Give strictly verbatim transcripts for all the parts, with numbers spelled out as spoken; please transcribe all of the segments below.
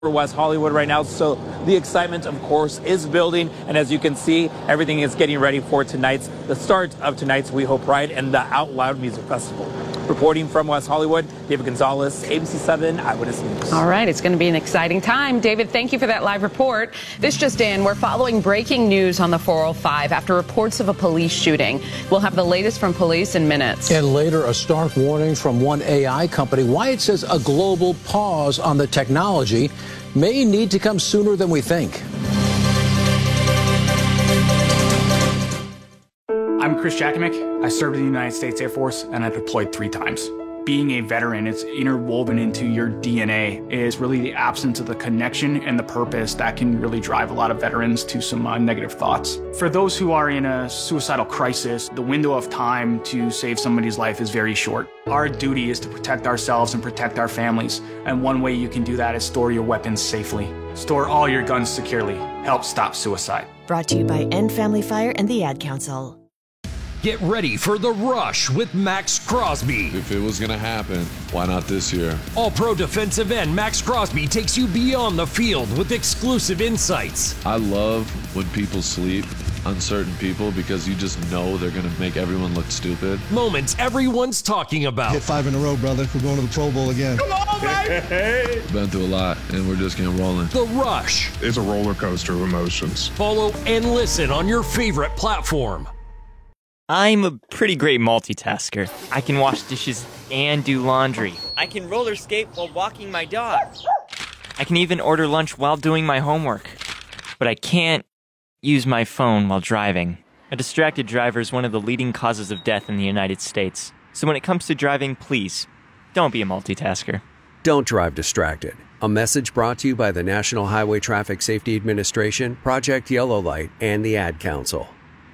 for West Hollywood right now, so the excitement, of course, is building, and as you can see, everything is getting ready for tonight's, the start of tonight's We Hope Pride and the Out Loud Music Festival. Reporting from West Hollywood, David Gonzalez, A B C seven Eyewitness News. All right, it's going to be an exciting time. David, thank you for that live report. This just in, we're following breaking news on the four oh five after reports of a police shooting. We'll have the latest from police in minutes. And later, a stark warning from one A I company why it says a global pause on the technology may need to come sooner than we think. I'm Chris Jakomick. I served in the United States Air Force and I deployed three times. Being a veteran, it's interwoven into your D N A, is really the absence of the connection and the purpose that can really drive a lot of veterans to some uh, negative thoughts. For those who are in a suicidal crisis, the window of time to save somebody's life is very short. Our duty is to protect ourselves and protect our families, and one way you can do that is store your weapons safely. Store all your guns securely. Help stop suicide. Brought to you by End Family Fire and the Ad Council. Get ready for The Rush with Max Crosby. If it was going to happen, why not this year? All-pro defensive end Max Crosby takes you beyond the field with exclusive insights. I love when people sleep on certain people because you just know they're going to make everyone look stupid. Moments everyone's talking about. Hit five in a row, brother. We're going to the Pro Bowl again. Come on, baby! Been through a lot, and we're just getting rolling. The Rush. It's a roller coaster of emotions. Follow and listen on your favorite platform. I'm a pretty great multitasker. I can wash dishes and do laundry. I can roller skate while walking my dog. I can even order lunch while doing my homework. But I can't use my phone while driving. A distracted driver is one of the leading causes of death in the United States. So when it comes to driving, please, don't be a multitasker. Don't drive distracted. A message brought to you by the National Highway Traffic Safety Administration, Project Yellow Light, and the Ad Council.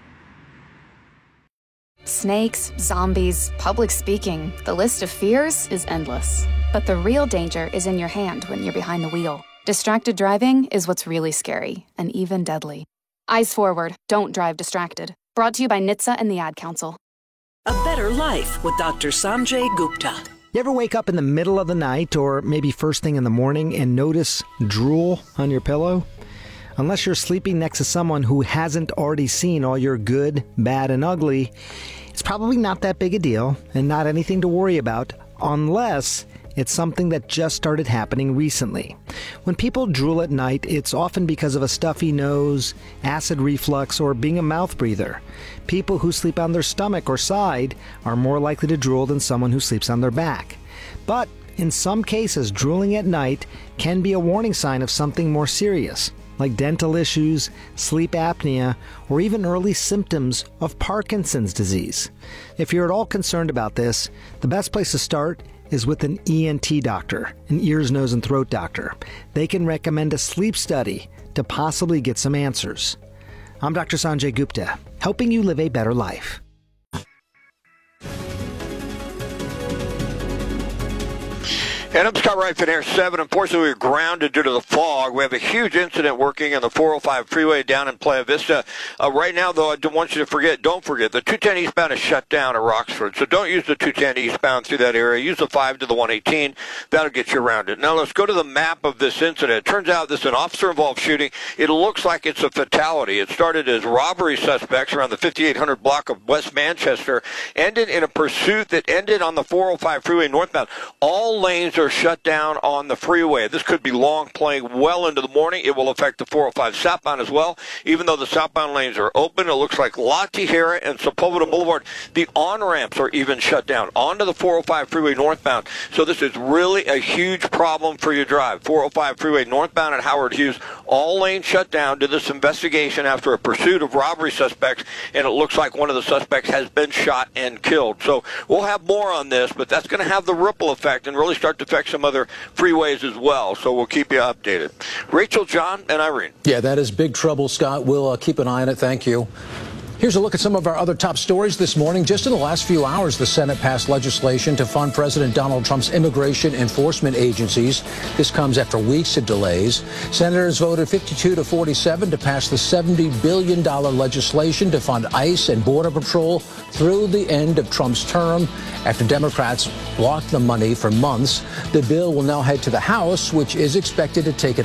Snakes, zombies, public speaking, the list of fears is endless. But the real danger is in your hand when you're behind the wheel. Distracted driving is what's really scary and even deadly. Eyes forward, don't drive distracted. Brought to you by N H T S A and the Ad Council. A better life with Doctor Sanjay Gupta. You ever wake up in the middle of the night or maybe first thing in the morning and notice drool on your pillow? Unless you're sleeping next to someone who hasn't already seen all your good, bad, and ugly, it's probably not that big a deal and not anything to worry about unless it's something that just started happening recently. When people drool at night, it's often because of a stuffy nose, acid reflux, or being a mouth breather. People who sleep on their stomach or side are more likely to drool than someone who sleeps on their back. But in some cases, drooling at night can be a warning sign of something more serious, like dental issues, sleep apnea, or even early symptoms of Parkinson's disease. If you're at all concerned about this, the best place to start is with an E N T doctor, an ears, nose, and throat doctor. They can recommend a sleep study to possibly get some answers. I'm Doctor Sanjay Gupta, helping you live a better life. And I'm Scott Wright for Air seven. Unfortunately, we're grounded due to the fog. We have a huge incident working on the four oh five freeway down in Playa Vista. Uh, right now, though, I don't want you to forget, don't forget, the two ten eastbound is shut down at Roxford. So don't use the two ten eastbound through that area. Use the five to the one eighteen. That'll get you around it. Now, let's go to the map of this incident. It turns out this is an officer-involved shooting. It looks like it's a fatality. It started as robbery suspects around the fifty-eight hundred block of West Manchester, ended in a pursuit that ended on the four oh five freeway northbound. All lanes are shut down on the freeway. This could be long, playing well into the morning. It will affect the four oh five southbound as well. Even though the southbound lanes are open, it looks like La Tijera and Sepulveda Boulevard, the on-ramps are even shut down onto the four oh five freeway northbound. So this is really a huge problem for your drive. four oh five freeway northbound at Howard Hughes, all lanes shut down to this investigation after a pursuit of robbery suspects, and it looks like one of the suspects has been shot and killed. So we'll have more on this, but that's going to have the ripple effect and really start to affect some other freeways as well. So we'll keep you updated. Rachel, John, and Irene. Yeah, that is big trouble, Scott. We'll uh, keep an eye on it. Thank you. Here's a look at some of our other top stories this morning. Just in the last few hours, the Senate passed legislation to fund President Donald Trump's immigration enforcement agencies. This comes after weeks of delays. Senators voted fifty-two to forty-seven to pass the seventy billion dollars legislation to fund ICE and Border Patrol through the end of Trump's term. After Democrats blocked the money for months, the bill will now head to the House, which is expected to take it